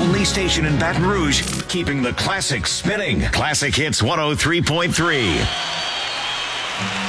only station in Baton Rouge, keeping the classics spinning. Classic Hits 103.3.